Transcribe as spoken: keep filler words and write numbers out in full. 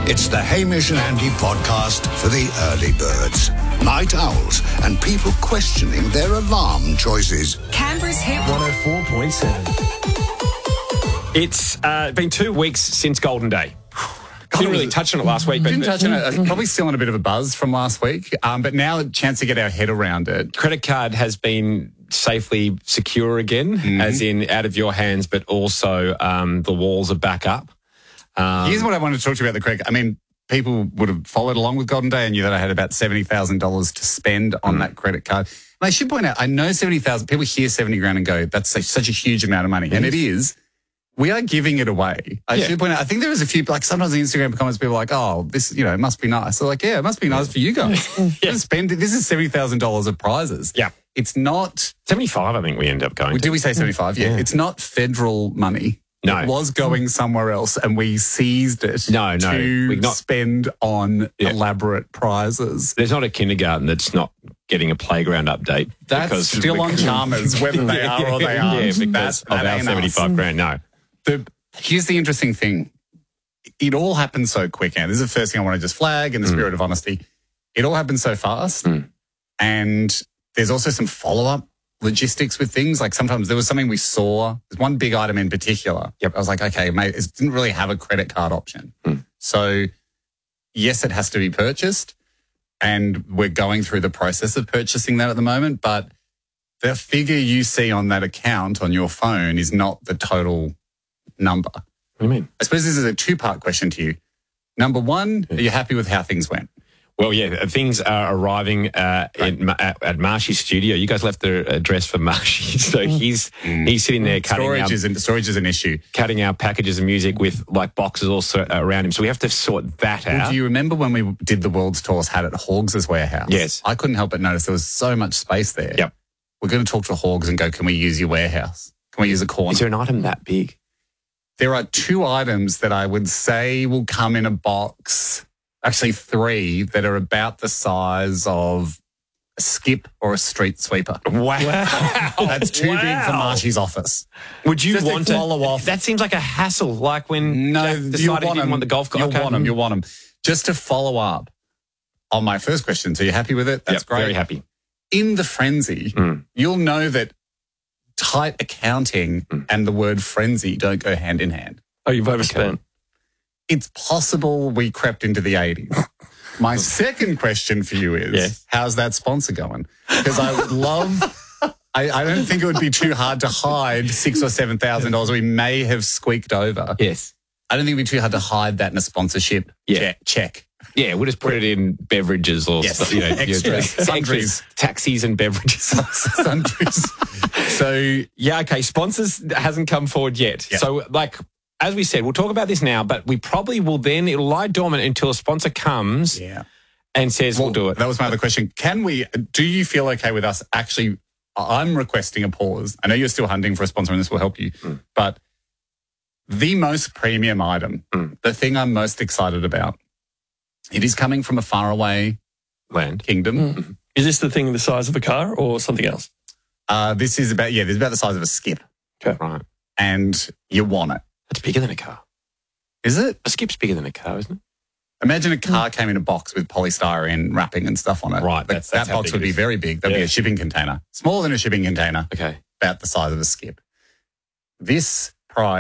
It's the Hamish and Andy podcast for the early birds, night owls, and people questioning their alarm choices. Canberra's Hit one oh four point seven. It's uh, been two weeks since Golden Day. Didn't really touch on it last week. But Didn't touch on it. Probably still on a bit of a buzz from last week, um, but now a chance to get our head around it. Credit card has been safely secure again, mm-hmm. as in out of your hands, but also um, the walls are back up. Um, Here's what I wanted to talk to you about the credit. I mean, people would have followed along with Golden Day and knew that I had about seventy thousand dollars to spend on mm. that credit card. And I should point out, I know seventy thousand people hear seventy grand and go, that's such, such a huge amount of money. Mm. And it is. We are giving it away. I yeah. should point out, I think there is a few, like sometimes in Instagram comments, people are like, oh, this, you know, it must be nice. So like, yeah, it must be nice for you guys. yeah. Spend it. This is seventy thousand dollars of prizes. Yeah. It's not. seventy-five, I think we end up going Did to. we say seventy-five? Yeah. yeah. It's not federal money. No. It was going somewhere else and we seized it no, no. to we not, spend on yeah. elaborate prizes. There's not a kindergarten that's not getting a playground update. That's because, still on Chalmers, whether they are or they aren't. Yeah, because that, of our seventy-five grand, no. The, here's the interesting thing. It all happened so quick, and this is the first thing I want to just flag in the mm. spirit of honesty. It all happened so fast, mm. and there's also some follow-up logistics with things. Like sometimes there was something we saw. There's one big item in particular. Yep. I was like, okay, mate, it didn't really have a credit card option. Mm. So yes, it has to be purchased, and we're going through the process of purchasing that at the moment, but the figure you see on that account on your phone is not the total number. What do you mean? I suppose this is a two-part question to you. Number one, yeah. are you happy with how things went? Well, yeah, things are arriving uh, right. in, at, at Marshy's studio. You guys left the address for Marshy, so he's mm. he's sitting there cutting storage our, is an, storage is an issue. Cutting our packages of music with like boxes also around him. So we have to sort that well, out. Do you remember when we did the World's Tours hat at Hawgs' warehouse? Yes. I couldn't help but notice there was so much space there. Yep. We're going to talk to Hawgs and go, can we use your warehouse? Can we use a corner? Is there an item that big? There are two items that I would say will come in a box, actually three, that are about the size of a skip or a street sweeper. Wow. That's too wow. big for Marshy's office. Would you Just want to follow off? That seems like a hassle, like when no, Jack decided you want he didn't them. want the golf cart. You'll okay. want them, you'll want them. Just to follow up on my first question, so you're happy with it? That's yep, great. Very happy. In the frenzy, mm. you'll know that tight accounting mm. and the word frenzy don't go hand in hand. Oh, you've overspent. Okay. It's possible we crept into the eighties. My second question for you is, yes. how's that sponsor going? Because I would love, I, I don't think it would be too hard to hide six or seven thousand dollars we may have squeaked over. Yes. I don't think it'd be too hard to hide that in a sponsorship yeah. check. check. Yeah, we'll just put it in beverages or yes. you know, extras, sundries, taxis and beverages, sundries. So yeah, okay. Sponsors hasn't come forward yet. Yeah. So like as we said, we'll talk about this now, but we probably will then it'll lie dormant until a sponsor comes yeah. and says well, we'll do it. That was my other question. Can we? Do you feel okay with us actually? I'm requesting a pause. I know you're still hunting for a sponsor, and this will help you, mm. but the most premium item, mm. the thing I'm most excited about. It is coming from a faraway land kingdom. Mm. Is this the thing the size of a car or something else? Uh, this is about, yeah, this is about the size of a skip. Okay. Right. And you want it. It's bigger than a car. Is it? A skip's bigger than a car, isn't it? Imagine a car mm. came in a box with polystyrene wrapping and stuff on it. Right. That's, that's that box would be very big. That'd yeah. be a shipping container. Smaller than a shipping container. Okay. About the size of a skip. This prize